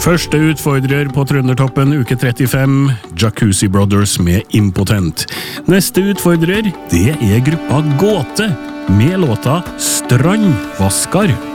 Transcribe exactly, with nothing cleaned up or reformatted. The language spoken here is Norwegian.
Første utfordrer på Trøndertoppen uke trettifem, Jacuzzi Brothers med Impotent. Neste utfordrer, det er gruppa Gåte med låta Strandvaskar.